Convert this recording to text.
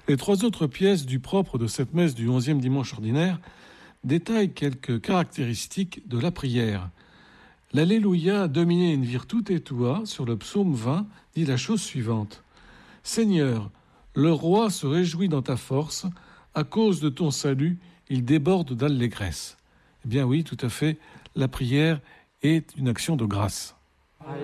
Les trois autres pièces du propre de cette messe du 11e dimanche ordinaire détaillent quelques caractéristiques de la prière. L'Alléluia dominé in virtute tua sur le psaume 20 dit la chose suivante. Seigneur, le roi se réjouit dans ta force, à cause de ton salut, il déborde d'allégresse. Eh bien oui, tout à fait, la prière est une action de grâce.